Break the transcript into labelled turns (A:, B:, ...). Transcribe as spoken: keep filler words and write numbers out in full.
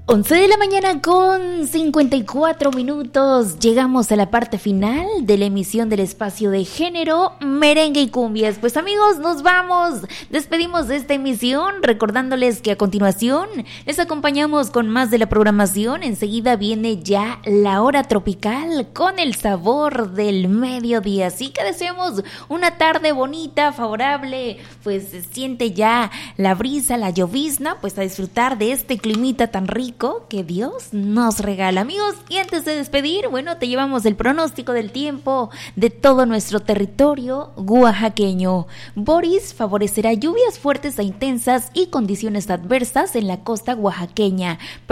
A: once de la mañana con cincuenta y cuatro minutos. Llegamos a la parte final de la emisión del espacio de género, merengue y cumbias. Pues amigos, nos vamos. Despedimos de esta emisión recordándoles que a continuación les acompañamos con más de la programación. Enseguida viene ya la hora tropical con el sabor del mediodía. Así que deseamos una tarde bonita, favorable. Pues se siente ya la brisa, la llovizna. Pues a disfrutar de este climita tan rico que Dios nos regala, amigos. Y antes de despedir, bueno, te llevamos el pronóstico del tiempo de todo nuestro territorio oaxaqueño. Boris favorecerá lluvias fuertes e intensas y condiciones adversas en la costa oaxaqueña.